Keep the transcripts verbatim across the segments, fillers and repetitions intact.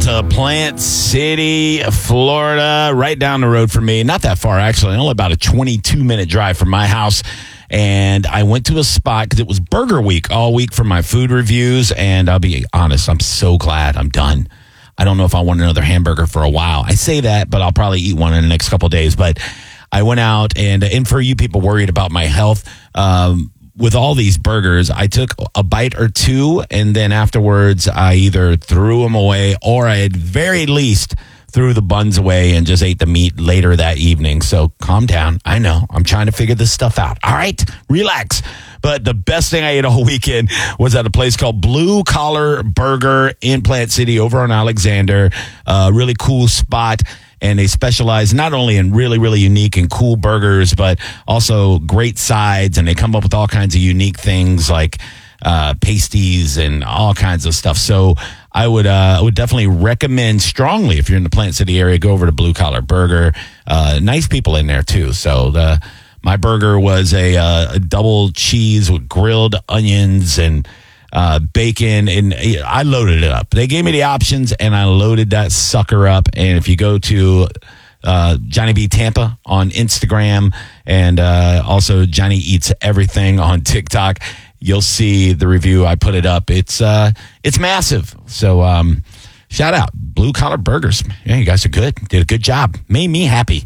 to Plant City, Florida, right down the road from me. Not that far, actually. Only about a twenty-two minute drive from my house. And I went to a spot because it was Burger Week all week for my food reviews. And I'll be honest, I'm so glad I'm done. I don't know if I want another hamburger for a while. I say that, but I'll probably eat one in the next couple of days. But I went out, and, and for you people worried about my health, um, with all these burgers, I took a bite or two, and then afterwards, I either threw them away or I, at very least, threw the buns away and just ate the meat later that evening. So calm down. I know. I'm trying to figure this stuff out. All right? Relax. But the best thing I ate all weekend was at a place called Blue Collar Burger in Plant City over on Alexander. A uh, really cool spot. And they specialize not only in really, really unique and cool burgers, but also great sides. And they come up with all kinds of unique things like uh, pasties and all kinds of stuff. So I would uh, I would definitely recommend strongly, if you're in the Plant City area, go over to Blue Collar Burger. Uh, nice people in there, too. So the my burger was a, uh, a double cheese with grilled onions and Uh, bacon, and I loaded it up. They gave me the options, and I loaded that sucker up. And if you go to uh, Johnny B Tampa on Instagram and uh, also Johnny Eats Everything on TikTok, you'll see the review. I put it up. It's uh, it's massive. So um, shout out Blue Collar Burgers. Yeah, you guys are good. Did a good job. Made me happy.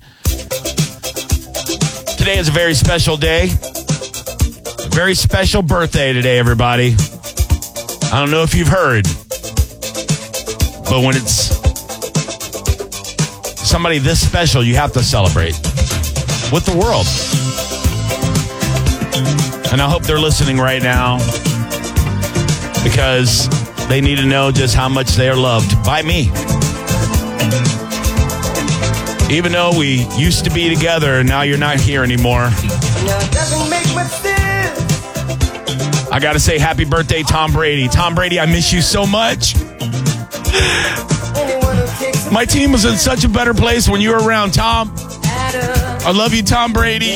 Today is a very special day. A very special birthday today, everybody. I don't know if you've heard, but when it's somebody this special, you have to celebrate with the world. And I hope they're listening right now because they need to know just how much they are loved by me. Even though we used to be together and now you're not here anymore. I got to say happy birthday, Tom Brady. Tom Brady, I miss you so much. My team was in such a better place when you were around, Tom. I love you, Tom Brady.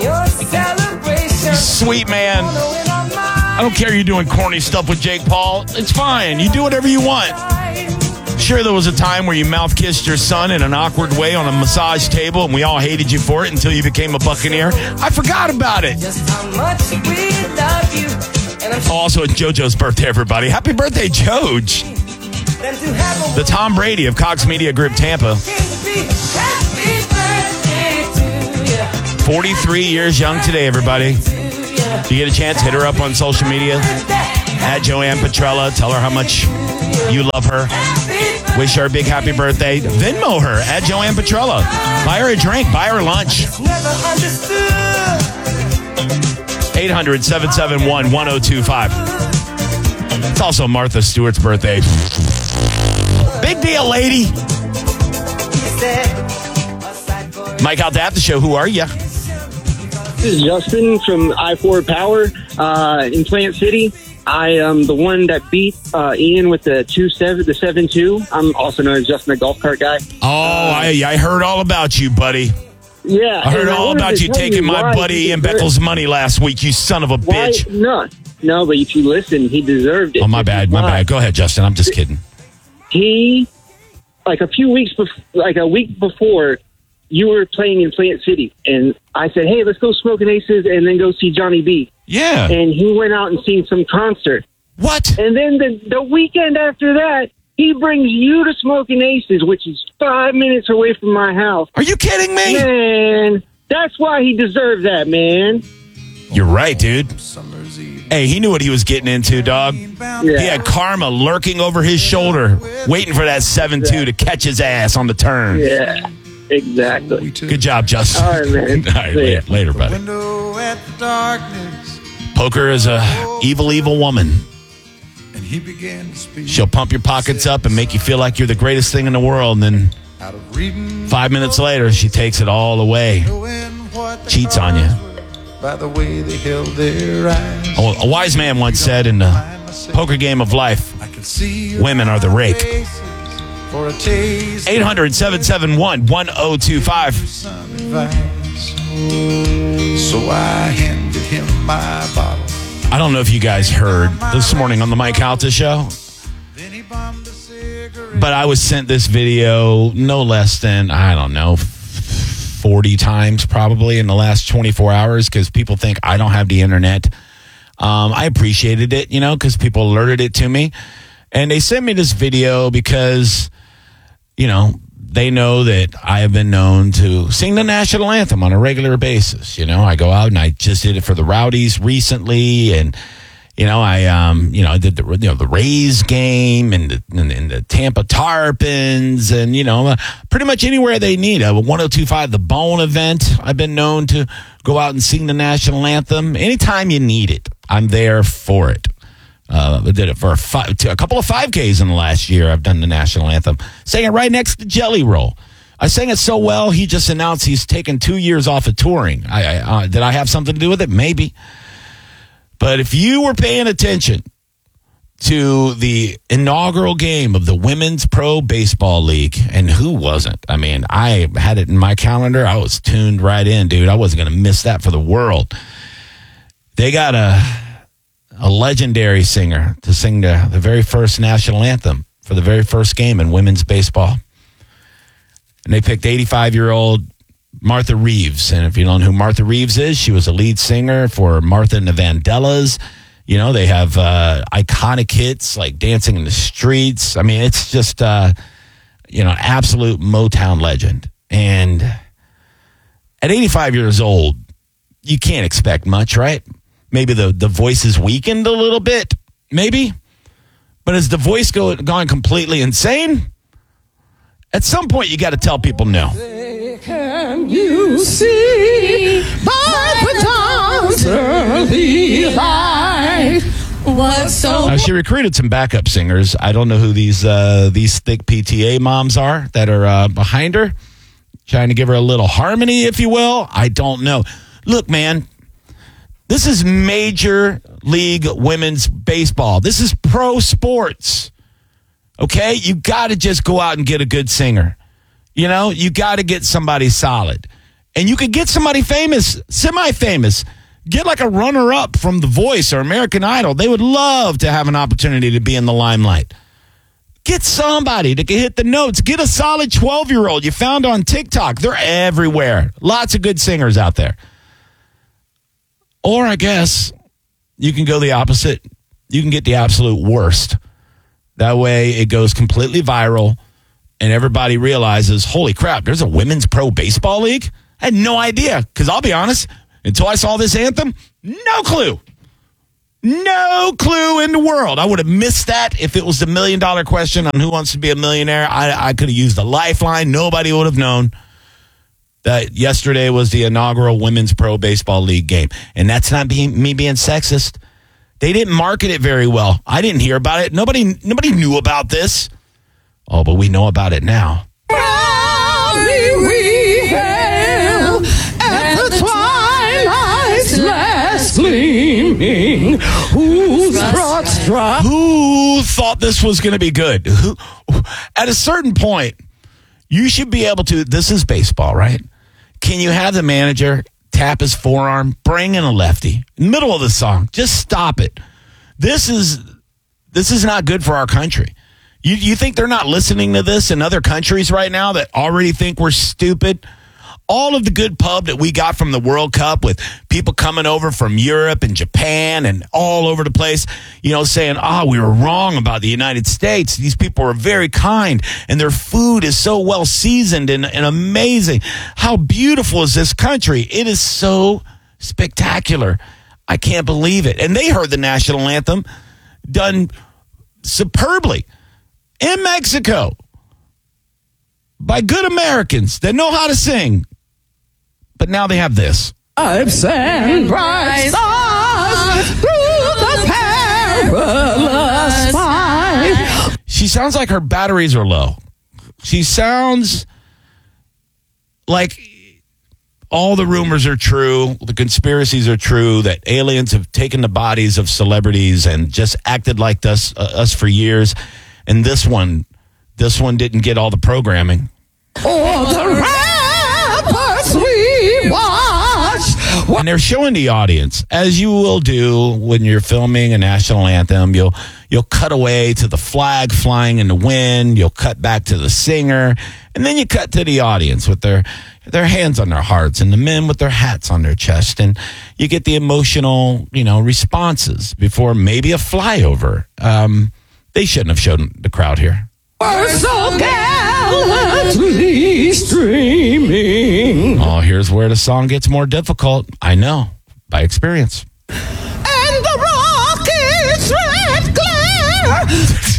Sweet man. I don't care you're doing corny stuff with Jake Paul. It's fine. You do whatever you want. Sure, there was a time where you mouth-kissed your son in an awkward way on a massage table, and we all hated you for it until you became a Buccaneer. I forgot about it. Also, it's JoJo's birthday, everybody. Happy birthday, Joj. The Tom Brady of Cox Media Group Tampa. forty-three years young today, everybody. If you get a chance, hit her up on social media. At Joanne Petrella. Tell her how much you love her. Wish her a big happy birthday. Venmo her at Joanne Petrella. Buy her a drink. Buy her lunch. eight hundred, seven seven one, one oh two five. It's also Martha Stewart's birthday. Big deal, lady. Mike out at the show. Who are you? This is Justin from I four Power uh, in Plant City. I am the one that beat uh, Ian with the two seven, the seven two. I'm also known as Justin, the golf cart guy. Oh, uh, I, I heard all about you, buddy. Yeah, I heard all about you taking my buddy Ian Beckel's money last week. You son of a why? bitch. No, no, but if you listen, he deserved it. Oh, my bad, my bad. Go ahead, Justin. I'm just kidding. He, like a few weeks before, like a week before, you were playing in Plant City, and I said, hey, let's go Smoking Aces and then go see Johnny B. Yeah. And he went out and seen some concert. What? And then the, the weekend after that, he brings you to Smoking Aces, which is five minutes away from my house. Are you kidding me? Man, that's why he deserved that, man. You're right, dude. Hey, he knew what he was getting into, dog. Yeah. He had karma lurking over his shoulder, waiting for that seven two to catch his ass on the turn. Yeah, exactly. Good job, Justin. All right, man. All right, later, later, buddy. Poker is a evil, evil woman. She'll pump your pockets up and make you feel like you're the greatest thing in the world, and then five minutes later, she takes it all away. Cheats on you. Oh, a wise man once said in the poker game of life, women are the rake. eight hundred, seven seven one, one oh two five. So I handed him my bottle. I don't know if you guys heard this morning on the Mike Halta show. But I was sent this video no less than, I don't know, forty times probably in the last twenty-four hours because people think I don't have the internet. Um, I appreciated it, you know, because people alerted it to me. And they sent me this video because, you know, they know that I have been known to sing the national anthem on a regular basis. You know, I go out and I just did it for the Rowdies recently. And, you know, I, um, you know, I did the, you know, the Rays game and the, and, and the Tampa Tarpons and, you know, uh, pretty much anywhere they need. A one oh two point five The Bone event, I've been known to go out and sing the national anthem. Anytime you need it, I'm there for it. Uh, I did it for a, five, a couple of five Ks in the last year. I've done the national anthem. Sang it right next to Jelly Roll. I sang it so well, he just announced he's taken two years off of touring. I, I, uh, did I have something to do with it? Maybe. But if you were paying attention to the inaugural game of the Women's Pro Baseball League, and who wasn't? I mean, I had it in my calendar. I was tuned right in, dude. I wasn't going to miss that for the world. They got a... a legendary singer to sing the, the very first national anthem for the very first game in women's baseball. And they picked eighty-five-year-old Martha Reeves. And if you don't know who Martha Reeves is, she was a lead singer for Martha and the Vandellas. You know, they have uh, iconic hits like Dancing in the Streets. I mean, it's just, uh, you know, absolute Motown legend. And at eighty-five years old, you can't expect much, right? Maybe the, the voice is weakened a little bit, maybe. But has the voice go, gone completely insane? At some point, you got to tell people no. Can you see by the dawn's early light? What's so? Uh, she recruited some backup singers. I don't know who these uh, these thick P T A moms are that are uh, behind her, trying to give her a little harmony, if you will. I don't know. Look, man. This is Major League Women's Baseball. This is pro sports. Okay? You got to just go out and get a good singer. You know, you got to get somebody solid. And you could get somebody famous, semi-famous. Get like a runner-up from The Voice or American Idol. They would love to have an opportunity to be in the limelight. Get somebody that can hit the notes. Get a solid twelve-year-old you found on TikTok. They're everywhere. Lots of good singers out there. Or I guess you can go the opposite. You can get the absolute worst. That way it goes completely viral and everybody realizes, holy crap, there's a women's pro baseball league? I had no idea because I'll be honest, until I saw this anthem, no clue. No clue in the world. I would have missed that if it was the million dollar question on Who Wants to Be a Millionaire. I, I could have used a lifeline. Nobody would have known that yesterday was the inaugural Women's Pro Baseball League game. And that's not being, me being sexist. They didn't market it very well. I didn't hear about it. Nobody nobody knew about this. Oh, but we know about it now. Proudly we hail at the twilight's last gleaming, whose broad stride. Who thought this was going to be good? Who, at a certain point, you should be able to, this is baseball, right? Can you have the manager tap his forearm, bring in a lefty, in the middle of the song? Just stop it. This is this is not good for our country. You, you think they're not listening to this in other countries right now that already think we're stupid? All of the good pub that we got from the World Cup with people coming over from Europe and Japan and all over the place, you know, saying, oh, we were wrong about the United States. These people are very kind and their food is so well seasoned and, and amazing. How beautiful is this country? It is so spectacular. I can't believe it. And they heard the national anthem done superbly in Mexico by good Americans that know how to sing. But now they have this. I've sent bright stars through the perilous fight. She sounds like her batteries are low. She sounds like all the rumors are true, the conspiracies are true, that aliens have taken the bodies of celebrities and just acted like us, uh, us for years. And this one, this one didn't get all the programming. Oh, the rappers we watch And they're showing the audience, as you will do when you're filming a national anthem. You'll you'll cut away to the flag flying in the wind. You'll cut back to the singer, and then you cut to the audience with their their hands on their hearts, and the men with their hats on their chest, and you get the emotional, you know, responses before maybe a flyover. Um, they shouldn't have shown the crowd here. We're so gallantly streaming. Oh, here's where the song gets more difficult. I know, by experience. And the rocket's red glare.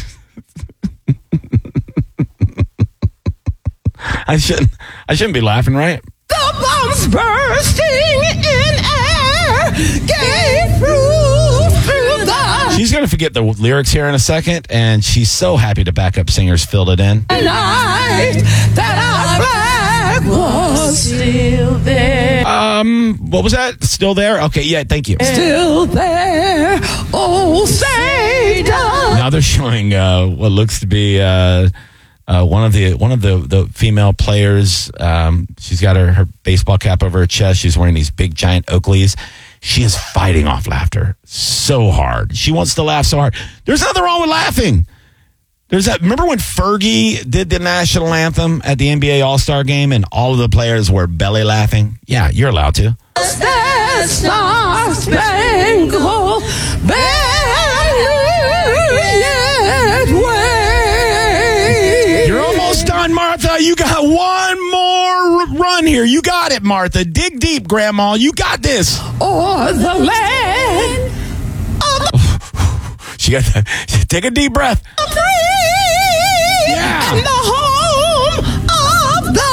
I shouldn't. I shouldn't be laughing, right? The bombs bursting in air gave through through the She's going to forget the lyrics here in a second, and she's so happy the backup singers filled it in. night that our flag was still there. Um, what was that? Still there? Okay, yeah, thank you. Still there. Oh, say does. Now they're showing uh, what looks to be uh, uh, one of the one of the, the female players. Um, she's got her, her baseball cap over her chest. She's wearing these big giant Oakleys. She is fighting off laughter so hard. She wants to laugh so hard. There's nothing wrong with laughing. There's that. Remember when Fergie did the national anthem at the N B A All-Star game and all of the players were belly laughing? Yeah, you're allowed to. The Star Spangled Banner wave. You're almost done, Martha. You got one more run here. You got it, Martha. Dig deep, Grandma. You got this. Or the land She got to take a deep breath. of free Yeah. and the home of the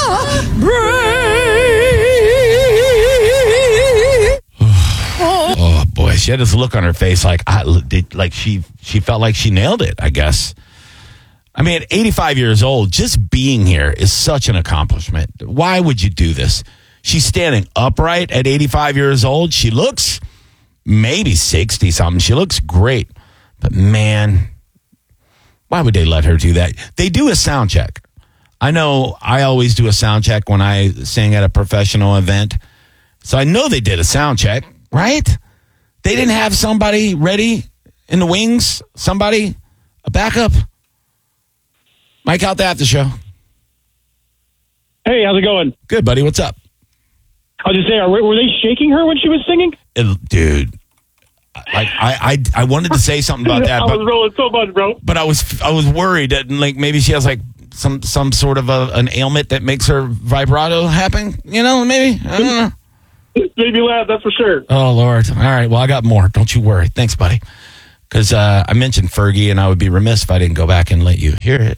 brave. Oh boy, she had this look on her face, like I did, like she she felt like she nailed it. I guess. I mean, at eighty-five years old, just being here is such an accomplishment. Why would you do this? She's standing upright at eighty-five years old. She looks maybe sixty something. She looks great, but man, why would they let her do that? They do a sound check. I know I always do a sound check when I sing at a professional event, so I know they did a sound check, right? They didn't have somebody ready in the wings, somebody, a backup. Mike out the after show. Hey, how's it going? Good, buddy. What's up? I was just saying, were were they shaking her when she was singing? It- dude, like I, I, I wanted to say something about that, I but was rolling so much, bro. but I was I was worried that like maybe she has like some some sort of a, an ailment that makes her vibrato happen. You know, maybe I don't know. It made me laugh, that's for sure. Oh Lord! All right, well I got more. Don't you worry. Thanks, buddy. Because uh, I mentioned Fergie, and I would be remiss if I didn't go back and let you hear it.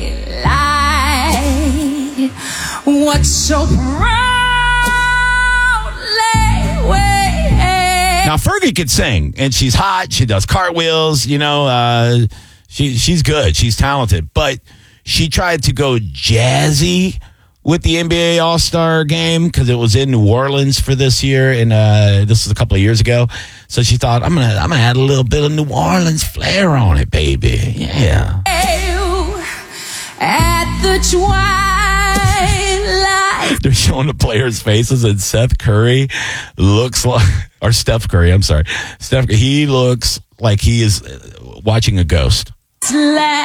Light, what's so proudly waving. Now Fergie could sing, and she's hot. She does cartwheels. You know, uh, she she's good. She's talented, but she tried to go jazzy with the N B A All-Star game because it was in New Orleans for this year, and uh, this was a couple of years ago. So she thought, I'm gonna I'm gonna add a little bit of New Orleans flair on it, baby. Yeah. At the twilight. They're showing the players' faces, and Seth Curry looks like, or Steph Curry, I'm sorry, Steph. He looks like he is watching a ghost. Let